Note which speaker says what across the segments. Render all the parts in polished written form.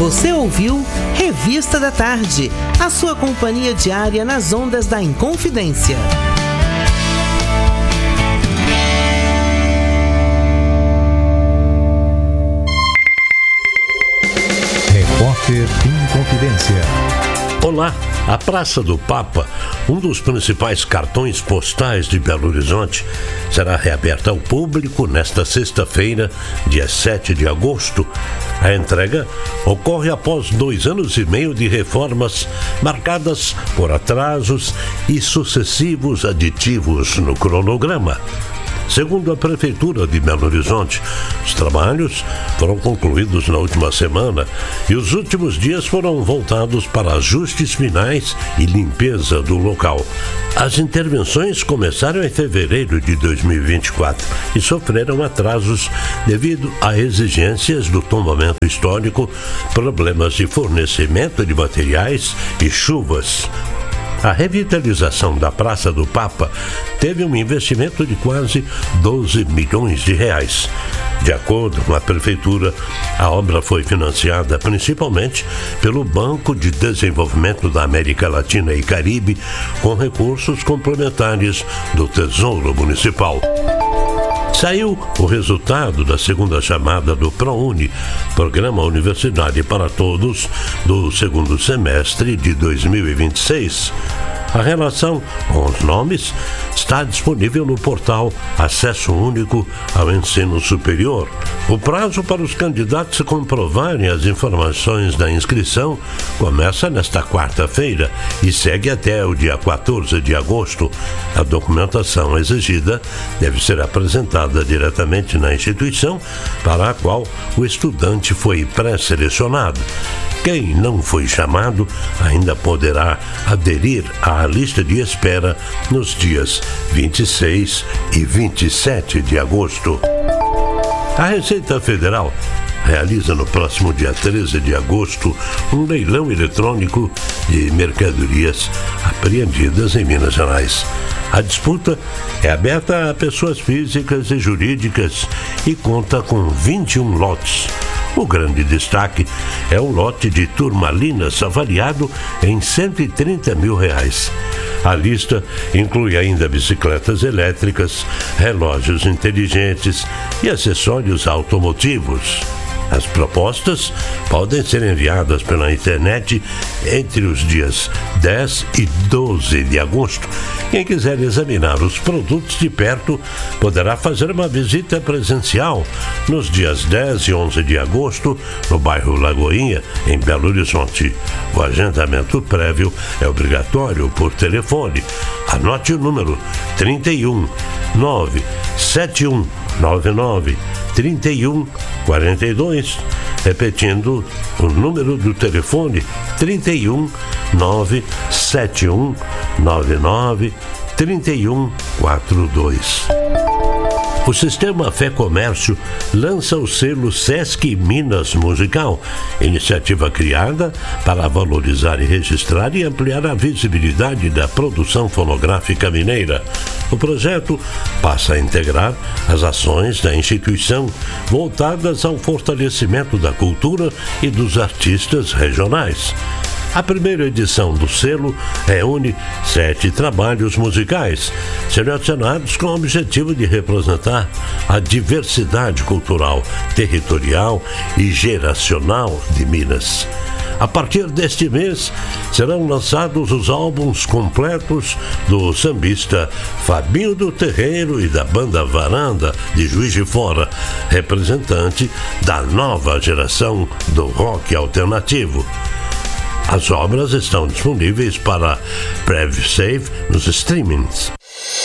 Speaker 1: Você ouviu Revista da Tarde, a sua companhia diária nas ondas da Inconfidência.
Speaker 2: Repórter Inconfidência.
Speaker 3: Olá, a Praça do Papa, um dos principais cartões postais de Belo Horizonte, será reaberta ao público nesta sexta-feira, dia 7 de agosto. A entrega ocorre após 2 anos e meio de reformas marcadas por atrasos e sucessivos aditivos no cronograma. Segundo a Prefeitura de Belo Horizonte, os trabalhos foram concluídos na última semana e os últimos dias foram voltados para ajustes finais e limpeza do local. As intervenções começaram em fevereiro de 2024 e sofreram atrasos devido a exigências do tombamento histórico, problemas de fornecimento de materiais e chuvas. A revitalização da Praça do Papa teve um investimento de quase 12 milhões de reais. De acordo com a Prefeitura, a obra foi financiada principalmente pelo Banco de Desenvolvimento da América Latina e Caribe, com recursos complementares do Tesouro Municipal. Saiu o resultado da segunda chamada do ProUni, Programa Universidade para Todos, do segundo semestre de 2026. A relação com os nomes está disponível no portal Acesso Único ao Ensino Superior. O prazo para os candidatos se comprovarem as informações da inscrição começa nesta quarta-feira e segue até o dia 14 de agosto. A documentação exigida deve ser apresentada diretamente na instituição para a qual o estudante foi pré-selecionado. Quem não foi chamado ainda poderá aderir à lista de espera nos dias 26 e 27 de agosto. A Receita Federal realiza no próximo dia 13 de agosto um leilão eletrônico de mercadorias apreendidas em Minas Gerais. A disputa é aberta a pessoas físicas e jurídicas e conta com 21 lotes. O grande destaque é o lote de turmalinas avaliado em R$130 mil. A lista inclui ainda bicicletas elétricas, relógios inteligentes e acessórios automotivos. As propostas podem ser enviadas pela internet entre os dias 10 e 12 de agosto. Quem quiser examinar os produtos de perto poderá fazer uma visita presencial nos dias 10 e 11 de agosto no bairro Lagoinha, em Belo Horizonte. O agendamento prévio é obrigatório por telefone. Anote o número 31 97199 3142, repetindo o número do telefone 31 97199 3142. O Sistema Fé Comércio lança o selo Sesc Minas Musical, iniciativa criada para valorizar e registrar e ampliar a visibilidade da produção fonográfica mineira. O projeto passa a integrar as ações da instituição voltadas ao fortalecimento da cultura e dos artistas regionais. A primeira edição do selo reúne 7 trabalhos musicais, selecionados com o objetivo de representar a diversidade cultural, territorial e geracional de Minas. A partir deste mês, serão lançados os álbuns completos do sambista Fabinho do Terreiro e da Banda Varanda, de Juiz de Fora, representante da nova geração do rock alternativo. As obras estão disponíveis para PrevSave nos streamings.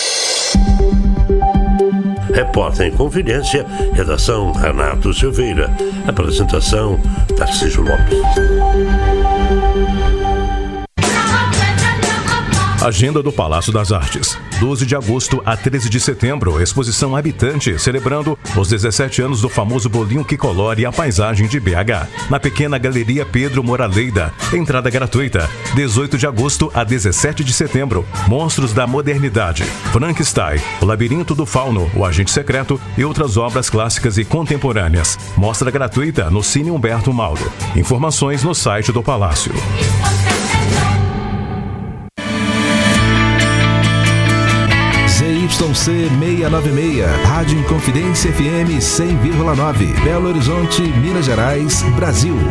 Speaker 3: Repórter em Confidência, redação Renato Silveira, apresentação Tarcísio Lopes.
Speaker 4: Agenda do Palácio das Artes. 12 de agosto a 13 de setembro, exposição Habitante, celebrando os 17 anos do famoso bolinho que colore a paisagem de BH. Na pequena Galeria Pedro Moraleida, entrada gratuita. 18 de agosto a 17 de setembro, Monstros da Modernidade, Frankenstein, O Labirinto do Fauno, O Agente Secreto e outras obras clássicas e contemporâneas. Mostra gratuita no Cine Humberto Mauro. Informações no site do Palácio.
Speaker 5: ZYC 696, Rádio Inconfidência FM 100,9, Belo Horizonte, Minas Gerais, Brasil.